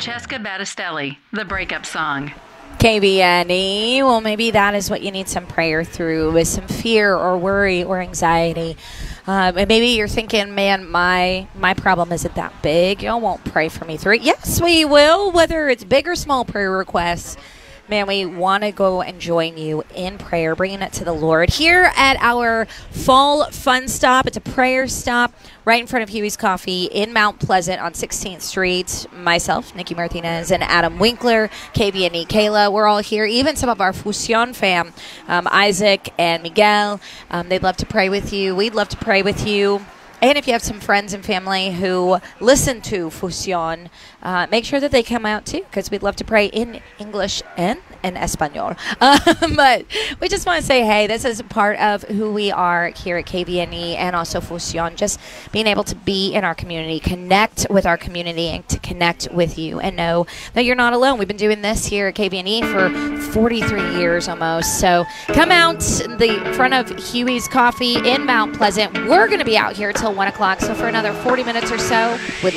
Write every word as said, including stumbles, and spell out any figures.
Francesca Battistelli, The Breakup Song. K B N E, well, maybe that is what you need some prayer through, with some fear or worry or anxiety. Um, and maybe you're thinking, man, my my problem isn't that big. Y'all won't pray for me through it. Yes, we will, whether it's big or small prayer requests. Man, we want to go and join you in prayer, bringing it to the Lord. Here at our fall fun stop, it's a prayer stop right in front of Huey's Coffee in Mount Pleasant on sixteenth Street. Myself, Nikki Martinez, and Adam Winkler, K B N E, Kayla, we're all here. Even some of our Fusion fam, um, Isaac and Miguel, um, they'd love to pray with you. We'd love to pray with you. And if you have some friends and family who listen to Fusion, uh, make sure that they come out too, because we'd love to pray in English and in Espanol. Um, but we just want to say, hey, this is a part of who we are here at K B N E and also Fusion, just being able to be in our community, connect with our community, and to connect with you and know that you're not alone. We've been doing this here at K B N E for forty-three years almost. So come out in the front of Huey's Coffee in Mount Pleasant. We're going to be out here till one o'clock, so for another forty minutes or so, would